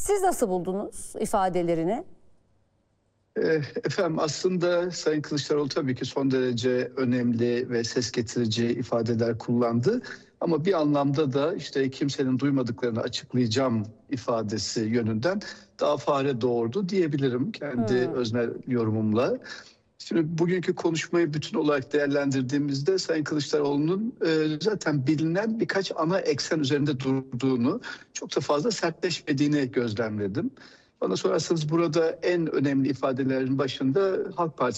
Siz nasıl buldunuz ifadelerini? Efendim aslında Sayın Kılıçdaroğlu tabii ki son derece önemli ve ses getirici ifadeler kullandı. Ama bir anlamda da işte kimsenin duymadıklarını açıklayacağım ifadesi yönünden daha fare doğurdu diyebilirim kendi öznel yorumumla. Şimdi bugünkü konuşmayı bütün olarak değerlendirdiğimizde Sayın Kılıçdaroğlu'nun zaten bilinen birkaç ana eksen üzerinde durduğunu, çok da fazla sertleşmediğini gözlemledim. Bana sorarsanız burada en önemli ifadelerin başında Halk Partisi